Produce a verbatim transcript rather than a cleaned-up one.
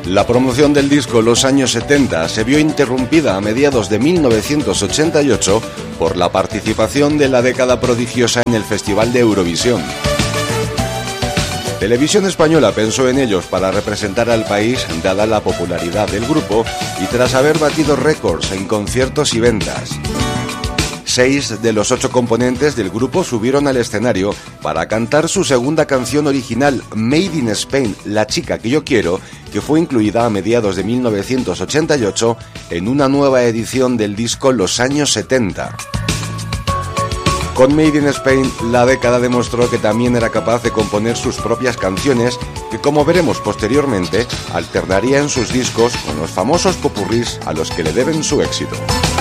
La promoción del disco Los años setenta se vio interrumpida a mediados de mil novecientos ochenta y ocho por la participación de la década prodigiosa en el Festival de Eurovisión. Televisión Española pensó en ellos para representar al país dada la popularidad del grupo y tras haber batido récords en conciertos y ventas. Seis de los ocho componentes del grupo subieron al escenario para cantar su segunda canción original, Made in Spain, La chica que yo quiero, que fue incluida a mediados de mil novecientos ochenta y ocho en una nueva edición del disco Los años setenta. Con Made in Spain, la década demostró que también era capaz de componer sus propias canciones, que como veremos posteriormente, alternaría en sus discos con los famosos popurrís a los que le deben su éxito.